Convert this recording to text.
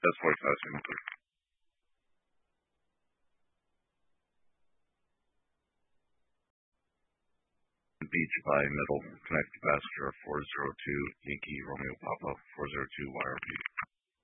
That's 45 signal clear. Beach by middle, connect capacitor 402, Yankee Romeo Papa 402 YRP.